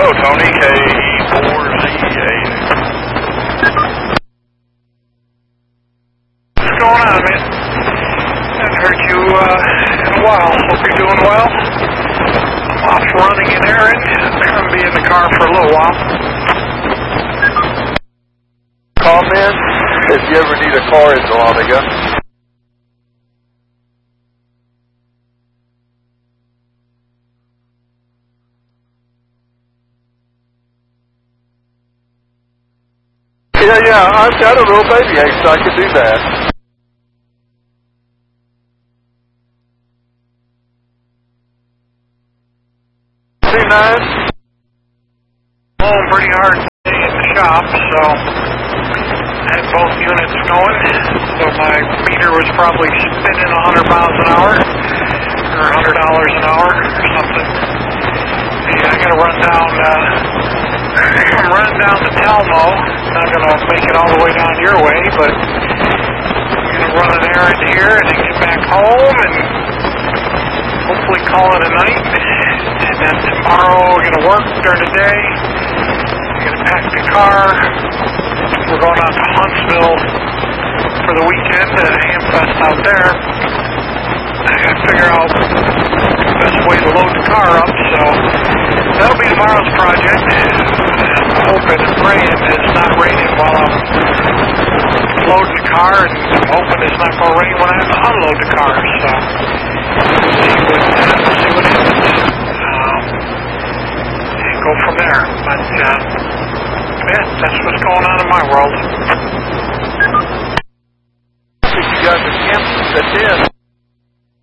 Hello, Tony, KE4ZA. What's going on, man? Haven't heard you in a while. Hope you're doing well. I'm off running an errand. I'm going to be in the car for a little while. Comment if you ever need a car in Dahlonega. Yeah, I've got a little baby X, so I can do that. Home pretty hard day in the shop, so I had both units going, so my meter was probably spinning 100 miles an hour, or $100 an hour, or something. Yeah, I gotta run down to Talmo. Not gonna make it all the way down your way, but I'm gonna run an errand here and then get back home and hopefully call it a night. And then tomorrow we're gonna work during the day. We're gonna pack the car. We're going out to Huntsville for the weekend at Hamfest out there. I gotta figure out the best way to load the car up, so that'll be tomorrow's project. I'm hoping and praying that it's not raining while I'm loading the car, and I'm hoping it's not going to rain when I have to unload the car, so see what happens, and go from there. But yeah, that's what's going on in my world.